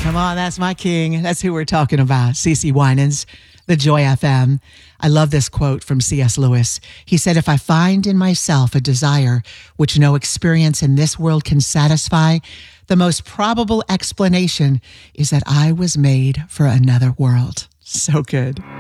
Come on, that's my king. That's who we're talking about. CeCe Winans, the Joy FM. I love this quote from C.S. Lewis. He said, "If I find in myself a desire which no experience in this world can satisfy, the most probable explanation is that I was made for another world." So good.